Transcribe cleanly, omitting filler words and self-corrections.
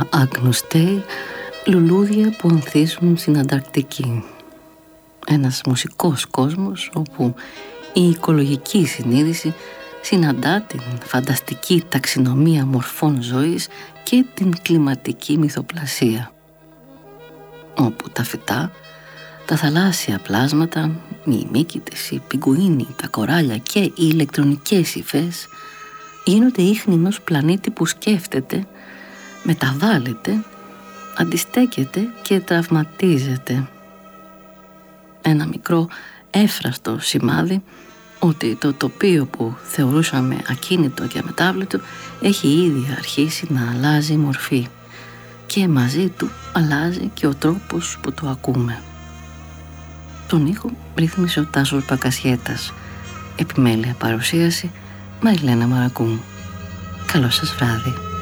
τα Agnus Dei, λουλούδια που ανθίζουν στην Ανταρκτική. Ένας μουσικός κόσμος όπου η οικολογική συνείδηση συναντά την φανταστική ταξινομία μορφών ζωής και την κλιματική μυθοπλασία. Όπου τα φυτά, τα θαλάσσια πλάσματα, οι μύκητες, οι πιγκουίνοι, τα κοράλια και οι ηλεκτρονικές υφές γίνονται ίχνη ενός πλανήτη που σκέφτεται, μεταβάλλεται, αντιστέκεται και τραυματίζεται. Ένα μικρό έφραστο σημάδι ότι το τοπίο που θεωρούσαμε ακίνητο και αμετάβλητο έχει ήδη αρχίσει να αλλάζει μορφή και μαζί του αλλάζει και ο τρόπος που το ακούμε. Τον ήχο ρύθμισε ο Τάσος Πακασιέτας. Επιμέλεια παρουσίαση Μαριλένα Μαρακού. Καλό σας βράδυ.